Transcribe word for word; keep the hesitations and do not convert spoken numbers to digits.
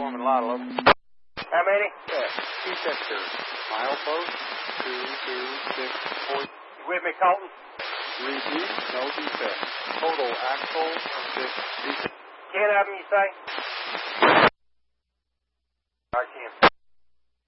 Foreman Lotto, over. How many? Yeah, T-sector, milepost, two two six four. You with me, Colton? Repeat, no defect. Total axle, six defect. Ten of them, you say?